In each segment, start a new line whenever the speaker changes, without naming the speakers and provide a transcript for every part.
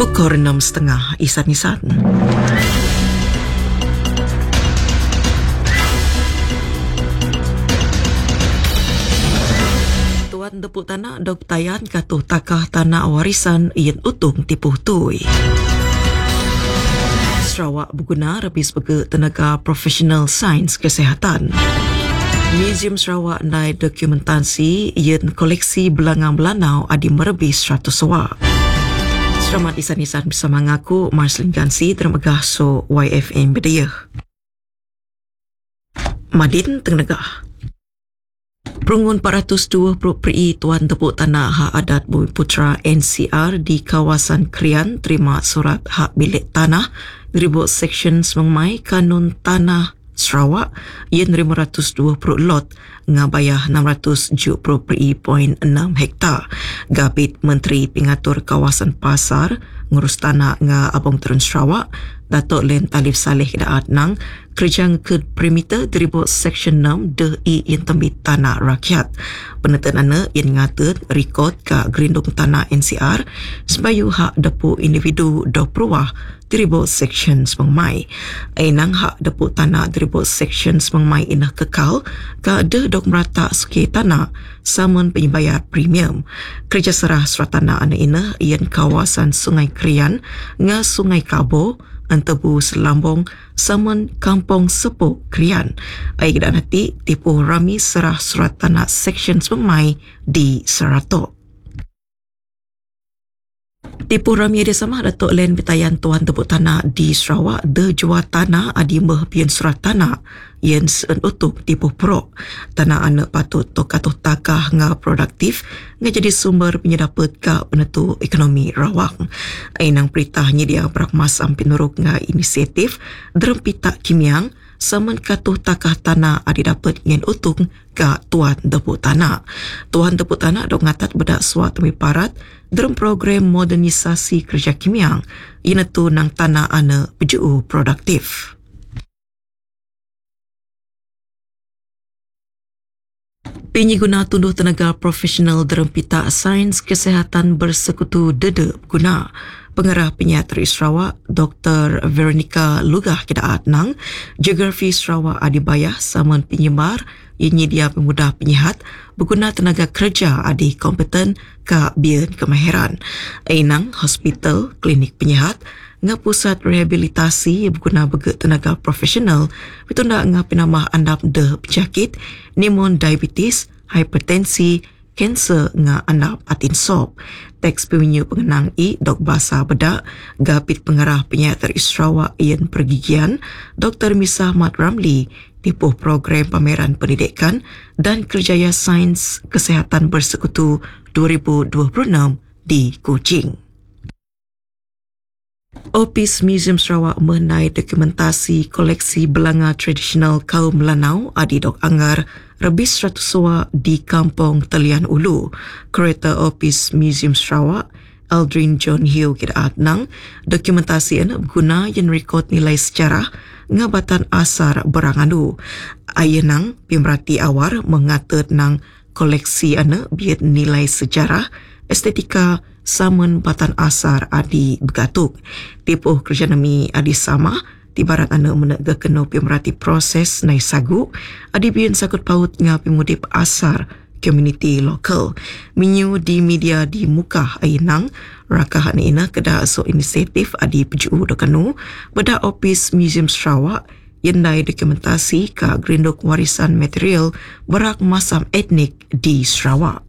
Pukul 6.30 Isan-Isan. Tuan Depuk Tanah Dok Tayan katuh takah tanah warisan yen utung tipuh tui. Sarawak berguna lebih sebagai tenaga profesional sains kesihatan. Museum Sarawak nai dokumentasi yen koleksi belangang belanau adi merebih 100 wak. Selamat Isan-Isan bersama mengaku Marcelin Gansi termegah so YFM Bedayah. Madin Tenggah. Perungun 420 PRI Tuan Tepuk Tanah Hak Adat Bumi Putra NCR di kawasan Krian terima surat hak milik tanah diribut Seksyen Semangmai Kanun Tanah Sarawak yen 520 lot ngabayah 670.6 hektar. Gabit Menteri Pengatur Kawasan Pasar ngurus tanah nga Abang Terun Sarawak Datuk Len Talib Saleh Kedaat nang kerja ke perimeter diribut Seksyen 6 DI yang tembit tanah rakyat. Penetanana yang ngatur rekod ke gerindung tanah NCR sebayu hak depu individu do peruah diribut Seksyen Semangmai. Ainang hak depu tanah diribut Seksyen Semangmai inah kekal ke de dok merata suki tanah samun penyebayar premium. Kerja serah surat tanah ana inah yang kawasan Sungai Krian nga Sungai Kabo Antebu Selambong samun Kampung Sepuk Krian. Ai kedak nanti tipu rami serah surat tanah Seksyen Semangmai di Seratok. Tipu rami ada sama Datuk Len Betayan Tuan Tepuk Tanah di Sarawak de jual tanah adi pian surat tanah yang sen utup tipu pro. Tanah anak patut katuh takah nga produktif nga jadi sumber penyedapat ke penentu ekonomi rawang. Ainang peritahnya dia berakmasam pinuruk nga inisiatif derempita kimiang saman katuh takah tanah adi dapat ngen utung ke Tuan Tepuk Tanah. Tuan Tepuk Tanah dok ngatat bedak suat temi parat dalam program modernisasi kerja kimiang ina tu nang tanah ana PJU produktif. Penyiguna tunduh tenaga profesional derempita sains kesihatan bersekutu dede guna Pengarah Penyiatri Sarawak Dr. Veronica Lugah Kedaat nang Geografi Sarawak Adibayah saman penyebar yang nyedia pemudah penyihat berguna tenaga kerja adi kompeten ke bian kemahiran. Ainang hospital klinik penyihat nga pusat rehabilitasi berguna bagi tenaga profesional bitunda nga penamah andap de penyakit nimun diabetes, hipertensi, kanser nga andap atin sop. Teks peminyu pengenang dok bahasa bedak Gapit Pengarah Penyiatri Sarawak Ian Pergigian Dr. Misah Mat Ramli tipuh program pameran pendidikan dan kerjaya sains kesihatan bersekutu 2026 di Kuching. Opis Museum Sarawak mengenai dokumentasi koleksi belanga tradisional kaum Melanau adi dok anggar lebih 100 wak di Kampung Talian Ulu. Kereta Opis Museum Sarawak Aldrin John Hill Kedaat nang dokumentasi ana berguna yang rekod nilai sejarah ngabatan asar Beranganu. Ayenang pemerhati awar mengatur nang koleksi ana biar nilai sejarah estetika samun batan asar adi begatuk. Tipuh kerja nami adi sama tibarat anda menegak kena pemerhati proses nai sagu adi bian sakut paut nga pemudip asar komuniti lokal. Minyu di media di muka ainang rakah ina kedah so inisiatif adi PJU dokanu beda Opis Museum Sarawak yang nai dokumentasi ke gerinduk warisan material berak masam etnik di Sarawak.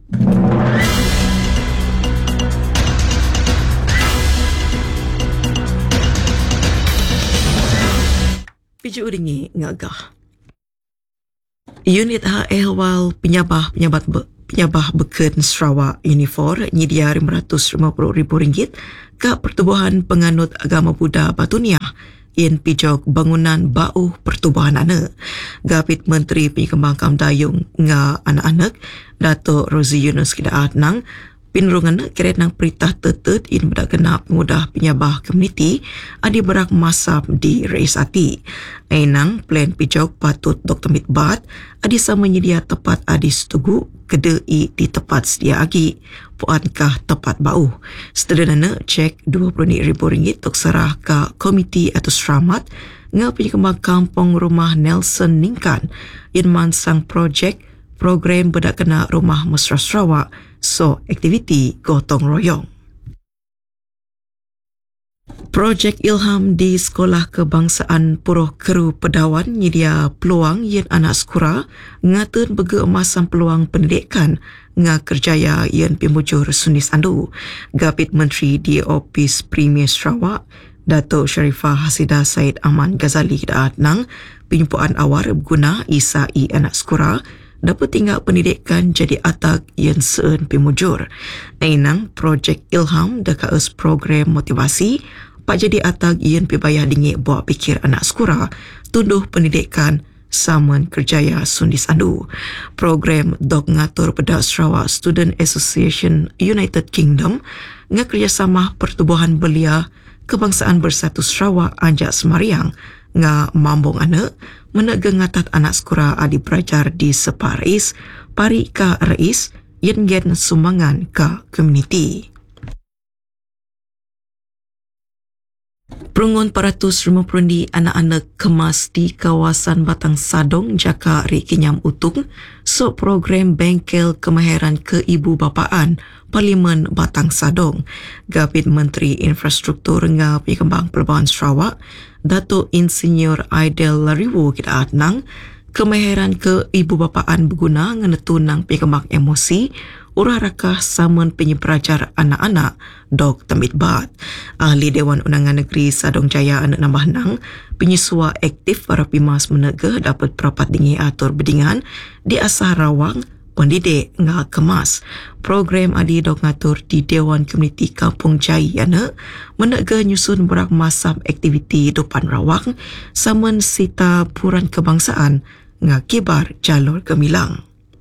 PJU ringi ngagah. Unit hak ehwal penyabah beken Sarawak Unifor nyedia RM550,000 ke Pertubuhan Penganut Agama Buddha Batunia yang pijok bangunan bau pertubuhan anak. Gapit Menteri Penyekembang Kamdayung nga anak-anak Datuk Rozi Yunus Kedaat nang Pinrungan keret nang perintah tetet in bedak genap mudah penyabah komuniti adi berak masap di reisati. Ainang plan pijok patut Dr. Mitbat adi sama menyedia tepat adi setugu kedai di tepat sedia agi. Puankah tepat bau. Sederhana cek RM20,000 tok serah ke komiti atau seramat nga penyekembang kampung rumah Nelson Ningkan in mansang projek program bedak kena rumah mesra Sarawak so aktiviti gotong royong. Projek Ilham di Sekolah Kebangsaan Puruh Keru Pedawan nyedia peluang yen anak sekura ngaten bege emasang peluang pendidikan nga kerjaya yen pimujur Suni Sandu. Gapit Menteri di Opis Premier Sarawak Dato' Sharifah Hasidah Said Aman Ghazali daat nang penyumpuan awar berguna isai anak sekura dapat tinggal pendidikan jadi atak yang seen pimujur. Ainang projek Ilham dekat program motivasi pak jadi atak yang pibaya dingik buat pikir anak sekura tunduh pendidikan saman kerjaya Sundi Sandu. Program dok ngatur pedak Sarawak Student Association United Kingdom nga kerjasama pertubuhan belia Kebangsaan Bersatu Sarawak Anjak Semariang nga mambung anak menegeng ngatat anak sekura adi belajar di Separis pari ka rais yang gen sumbangan ka komuniti. Perungun 450 anak-anak kemas di kawasan Batang Sadong Jaka Ri Kinyam Utung so program bengkel kemahiran keibubapaan Parlimen Batang Sadong. Gapit Menteri Infrastruktur nga Penyekembang Pelbahan Sarawak Dato' Insinyur Aidel Lariwu kita nang kemahiran keibubapaan berguna ngenetun nang penyekembang emosi urah rakah saman penyeperajar anak-anak Dok Mitbat. Ahli Dewan Undangan Negeri Sadong Jaya anak nambah nang penyisua aktif para pimas menegah dapat perapat dingi atur bedingan di asah rawang pendidik nga kemas. Program adi dok ngatur di Dewan Komuniti Kampung Jaya anak menegah nyusun berak masap aktiviti depan rawang saman sita puran kebangsaan nga kibar jalur gemilang.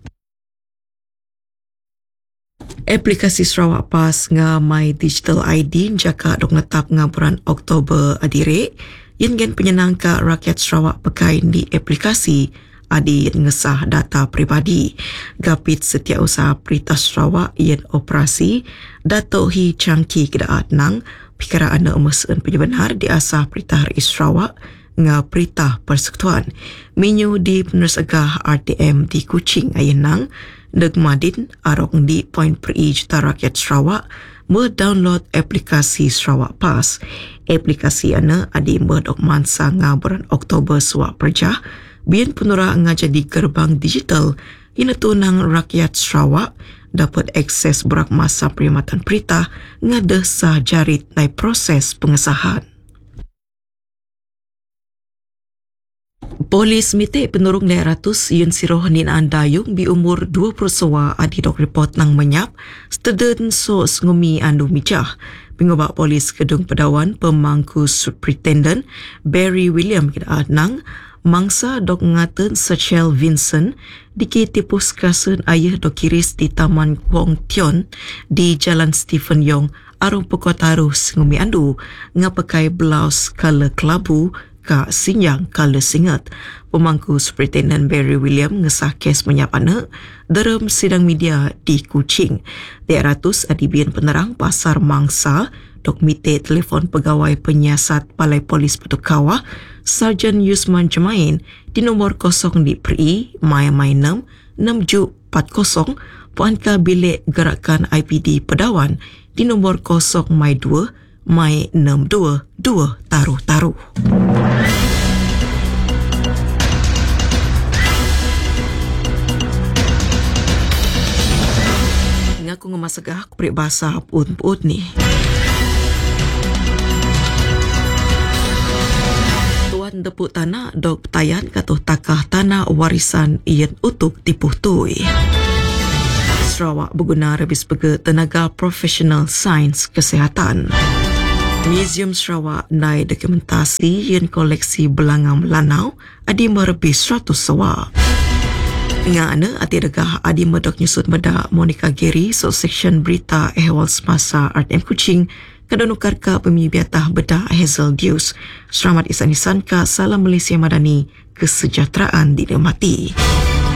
Aplikasi Sarawak Pas nga My Digital ID jaka dok netap nga bulan Oktober adire yang gen penyenang ke rakyat Sarawak pakai di aplikasi adi ngesah data pribadi. Gapit Setiausaha Perintah Sarawak yang operasi Dato' Hi Changki kedaat nang pikara anda emesan penyebenar di asah Perintah Rais Sarawak nga Perintah Persekutuan. Minyu di penersegah RTM di Kuching ayen nang Negmadin arong di Point Peri Juta Rakyat Sarawak me-download aplikasi Sarawak Pas. Aplikasi ana adi merdok mansa nga bulan Oktober suak perjah bian penura nga jadi gerbang digital ina tunang rakyat Sarawak dapat akses berak masa perkhidmatan perintah nga desah jarit nai proses pengesahan. Polis mite penurung 200 yun siroh ninaan dayung bi umur 20 sawa adi dok report nang menyap steden so ngumi andu mijah. Pengubah polis Kedung Pedawan pemangku Superintendent Barry William kidaat nang mangsa dok ngaten Sechel Vincent dikitipus kasen ayah dok kiris di Taman Kuong Tion di Jalan Stephen Yong arung Pekotaru ngumi andu ngapakai blouse color kelabu ka sinyang kala singat. Pemangku Superintendent Barry William ngesah kes menyapana dalam sidang media di Kuching. 300 adibian penerang pasar mangsa dok mite telefon pegawai penyiasat Balai Polis Putuk Kawah Sarjan Yusman Jemain di nombor 0 di Peri Mai 6 6J40 puanka bilik gerakan IPD Pedawan di nombor 0 Mai 2 Mai 622 taruh-taruh. Ngaku ngemasagah aku beri bahasa pun-pun ni. Tuan Depuk Tanah Dok Tayan katuh takah tanah warisan iyan utuk tipuh tui. Sarawak berguna rebis bege tenaga profesional sains kesihatan. Museum Sarawak nai dokumentasi yang koleksi belangang Melanau adi merebis 100 sawa. Ngana ati degah adi medok nyusut meda Monica Geri so seksyen berita ehwal semasa RTM Kuching kadonukar ka pemibiatah bedah Hazel Deus. Selamat isan-isan ka salam Malaysia Madani kesejahteraan dinikmati.